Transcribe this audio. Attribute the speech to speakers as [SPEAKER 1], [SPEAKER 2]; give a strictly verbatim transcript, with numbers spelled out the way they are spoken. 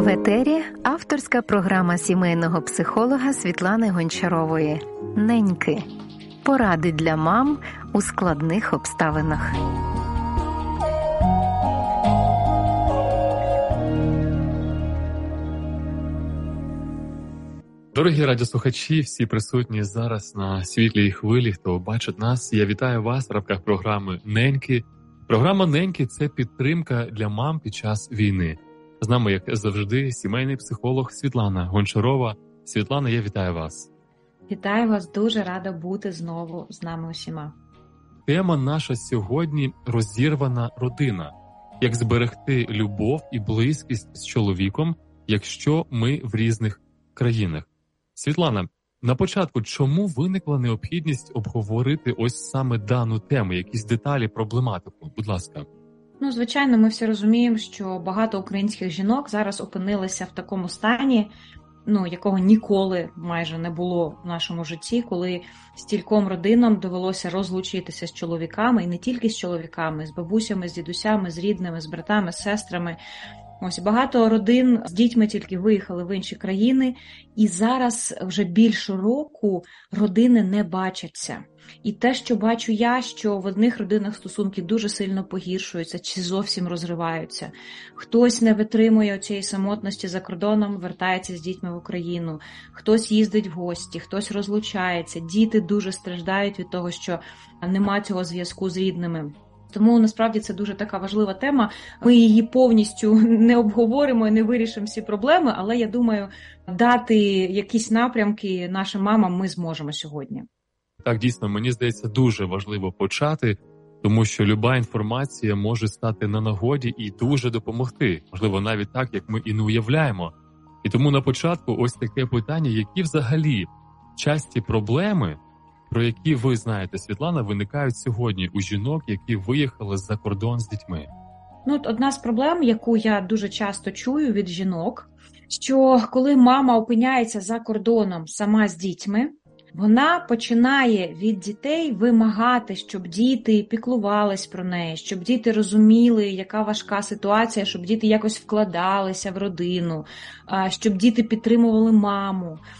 [SPEAKER 1] В етері авторська програма сімейного психолога Світлани Гончарової «Неньки. Поради для мам у складних обставинах».
[SPEAKER 2] Дорогі радіослухачі, всі присутні зараз на світлій хвилі, хто бачить нас, я вітаю вас в рамках програми «Неньки». Програма «Неньки» – це підтримка для мам під час війни. З нами, як завжди, сімейний психолог Світлана Гончарова. Світлана, я вітаю вас.
[SPEAKER 3] Вітаю вас, дуже рада бути знову з нами усіма.
[SPEAKER 2] Тема наша сьогодні – розірвана родина. Як зберегти любов і близькість з чоловіком, якщо ми в різних країнах. Світлана, на початку, чому виникла необхідність обговорити ось саме дану тему, якісь деталі, проблематику? Будь ласка.
[SPEAKER 3] Ну, звичайно, ми всі розуміємо, що багато українських жінок зараз опинилися в такому стані, ну, якого ніколи майже не було в нашому житті, коли стільком родинам довелося розлучитися з чоловіками, і не тільки з чоловіками, з бабусями, з дідусями, з рідними, з братами, з сестрами. Ось багато родин з дітьми тільки виїхали в інші країни, і зараз вже більше року родини не бачаться. І те, що бачу я, що в одних родинах стосунки дуже сильно погіршуються чи зовсім розриваються. Хтось не витримує цієї самотності за кордоном, вертається з дітьми в Україну. Хтось їздить в гості, хтось розлучається. Діти дуже страждають від того, що нема цього зв'язку з рідними. Тому, насправді, це дуже така важлива тема. Ми її повністю не обговоримо і не вирішимо всі проблеми, але, я думаю, дати якісь напрямки нашим мамам ми зможемо сьогодні.
[SPEAKER 2] Так, дійсно, мені здається, дуже важливо почати, тому що люба інформація може стати на нагоді і дуже допомогти. Можливо, навіть так, як ми і не уявляємо. І тому на початку ось таке питання, які взагалі часті проблеми, про які ви знаєте, Світлана, виникають сьогодні у жінок, які виїхали за кордон з дітьми?
[SPEAKER 3] Ну, от одна з проблем, яку я дуже часто чую від жінок, що коли мама опиняється за кордоном сама з дітьми, вона починає від дітей вимагати, щоб діти піклувались про неї, щоб діти розуміли, яка важка ситуація, щоб діти якось вкладалися в родину, щоб діти підтримували маму.